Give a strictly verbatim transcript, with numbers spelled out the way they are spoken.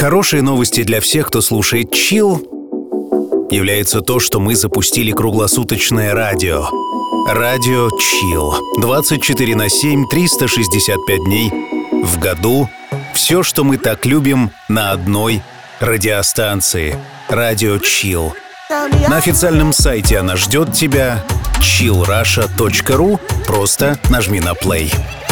Хорошие новости для всех, кто слушает Chill, является то, что мы запустили круглосуточное радио. Радио Chill. двадцать четыре на семь, триста шестьдесят пять дней в году. Все, что мы так любим, на одной радиостанции. Радио Chill. На официальном сайте она ждет тебя. чилл раша точка ру. Просто нажми на плей.